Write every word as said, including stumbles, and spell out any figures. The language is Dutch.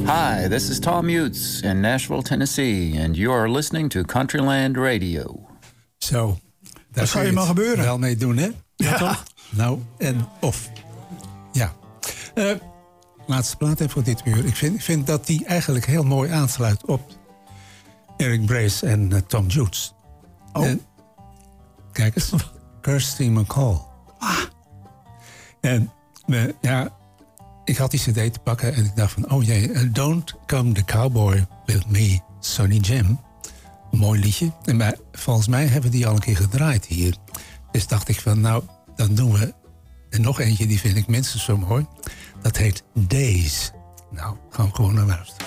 Hi, this is Tom Utz in Nashville, Tennessee, and you are listening to Countryland Radio. Zo, dat zou je maar gebeuren. Wel mee doen, hè? Ja, toch? Nou, en of. Ja. Uh, laatste plaat even voor dit uur. Ik vind, ik vind dat die eigenlijk heel mooi aansluit op Eric Brace en uh, Tom Jones. Oh. En, kijk eens. Kirsty MacColl. Ah. En uh, ja, ik had die cd te pakken en ik dacht van, oh jee, uh, Don't Come the Cowboy With Me, Sonny Jim. Een mooi liedje. En maar, volgens mij hebben we die al een keer gedraaid hier. Dus dacht ik van, nou, dan doen we en nog eentje, die vind ik minstens zo mooi. Dat heet Days. Nou, gaan we gewoon naar luisteren.